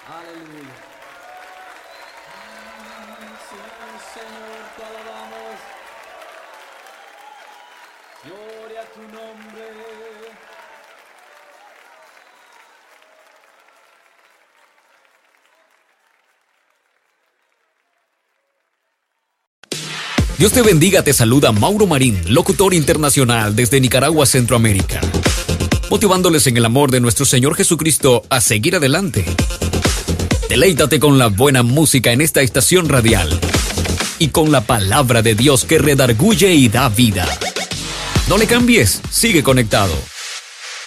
Aleluya. Sí, Señor, te alabamos. Gloria a tu nombre. Dios te bendiga, te saluda Mauro Marín, locutor internacional desde Nicaragua, Centroamérica, motivándoles en el amor de nuestro Señor Jesucristo a seguir adelante. Deleítate con la buena música en esta estación radial y con la palabra de Dios que redarguye y da vida. No le cambies, sigue conectado.